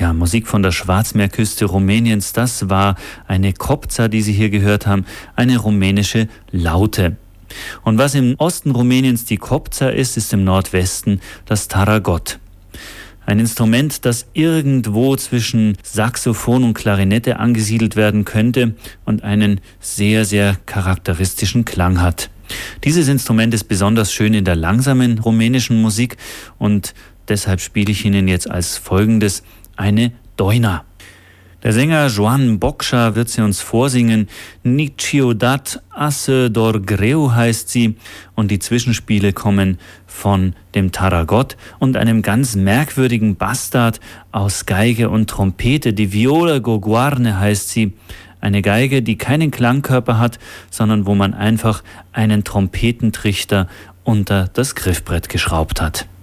Ja, Musik von der Schwarzmeerküste Rumäniens, das war eine Copța, die Sie hier gehört haben, eine rumänische Laute. Und was im Osten Rumäniens die Copța ist, ist im Nordwesten das Taragot. Ein Instrument, das irgendwo zwischen Saxophon und Klarinette angesiedelt werden könnte und einen sehr, sehr charakteristischen Klang hat. Dieses Instrument ist besonders schön in der langsamen rumänischen Musik und deshalb spiele ich Ihnen jetzt als folgendes eine Doina. Der Sänger Joan Bocșa wird sie uns vorsingen. Niciodată Asă dor greu heißt sie und die Zwischenspiele kommen von dem Taragot und einem ganz merkwürdigen Bastard aus Geige und Trompete. Die Viola Gogoarne heißt sie. Eine Geige, die keinen Klangkörper hat, sondern wo man einfach einen Trompetentrichter unter das Griffbrett geschraubt hat.